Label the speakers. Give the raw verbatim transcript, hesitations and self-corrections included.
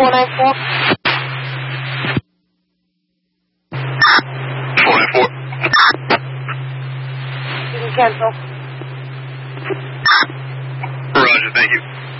Speaker 1: four nine four.
Speaker 2: four nine four.
Speaker 1: You can cancel.
Speaker 2: Roger, thank you.